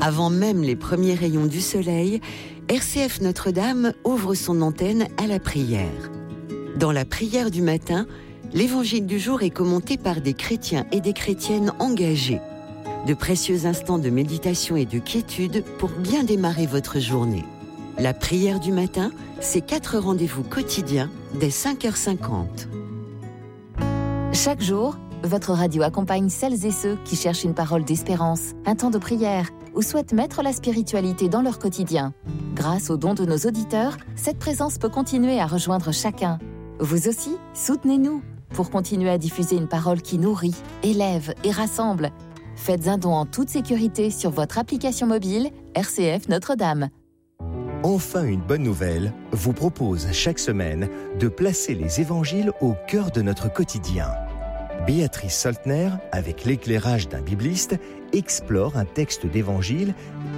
Avant même les premiers rayons du soleil, RCF Notre-Dame ouvre son antenne à la prière. Dans la prière du matin, l'évangile du jour est commenté par des chrétiens et des chrétiennes engagés. De précieux instants de méditation et de quiétude pour bien démarrer votre journée. La prière du matin, c'est 4 rendez-vous quotidiens dès 5h50. Chaque jour, votre radio accompagne celles et ceux qui cherchent une parole d'espérance, un temps de prière ou souhaitent mettre la spiritualité dans leur quotidien. Grâce aux dons de nos auditeurs, cette présence peut continuer à rejoindre chacun. Vous aussi, soutenez-nous pour continuer à diffuser une parole qui nourrit, élève et rassemble. Faites un don en toute sécurité sur votre application mobile RCF Notre-Dame. Enfin, une bonne nouvelle vous propose chaque semaine de placer les évangiles au cœur de notre quotidien. Béatrice Soltner, avec l'éclairage d'un bibliste, explore un texte d'évangile.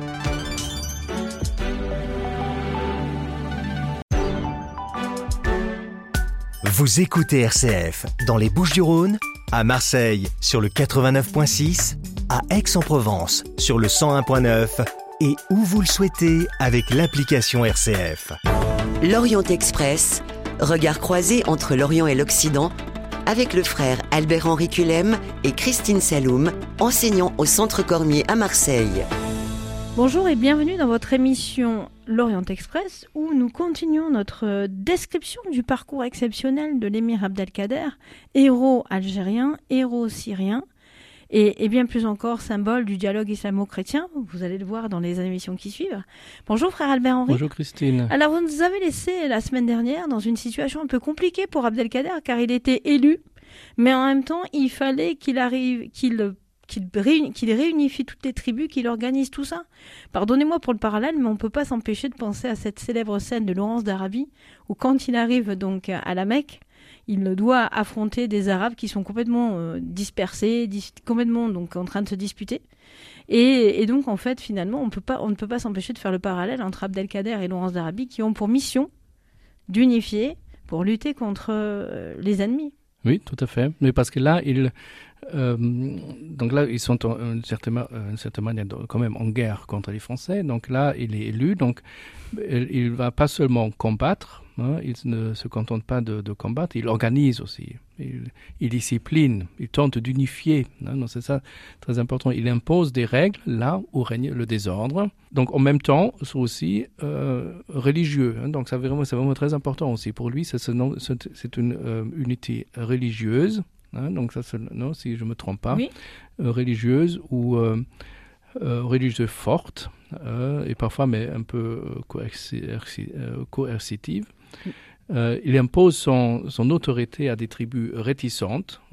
Vous écoutez RCF dans les Bouches-du-Rhône, à Marseille sur le 89.6, à Aix-en-Provence sur le 101.9 et où vous le souhaitez avec l'application RCF. L'Orient Express, regard croisé entre l'Orient et l'Occident, avec le frère Albert-Henri Culem et Christine Saloum, enseignants au Centre Cormier à Marseille. Bonjour et bienvenue dans votre émission L'Orient Express, où nous continuons notre description du parcours exceptionnel de l'émir Abdelkader, héros algérien, héros syrien, et bien plus encore symbole du dialogue islamo-chrétien. Vous allez le voir dans les émissions qui suivent. Bonjour frère Albert-Henri. Bonjour Christine. Alors vous nous avez laissé la semaine dernière dans une situation un peu compliquée pour Abdelkader, car il était élu, mais en même temps il fallait qu'il réunifie toutes les tribus, qu'il organise tout ça. Pardonnez-moi pour le parallèle, mais on ne peut pas s'empêcher de penser à cette célèbre scène de Laurence d'Arabie, où quand il arrive donc à la Mecque, il doit affronter des Arabes qui sont complètement dispersés, complètement donc en train de se disputer. Et donc en fait, finalement, on ne peut pas s'empêcher de faire le parallèle entre Abdelkader et Laurence d'Arabie, qui ont pour mission d'unifier pour lutter contre les ennemis. Oui, tout à fait. Mais parce que là, ils sont d'une certaine manière quand même en guerre contre les Français. Donc là, il est élu. Donc il va pas seulement combattre. Il ne se contente pas de combattre. Il organise aussi. Il discipline. Il tente d'unifier. Donc c'est ça très important. Il impose des règles là où règne le désordre. Donc en même temps, c'est aussi religieux. Donc c'est vraiment très important aussi. Pour lui, c'est une unité religieuse. Donc ça, si je me trompe pas, oui. Religieuse ou religieuse forte et parfois mais un peu coercitive. Il impose son autorité à des tribus réticentes,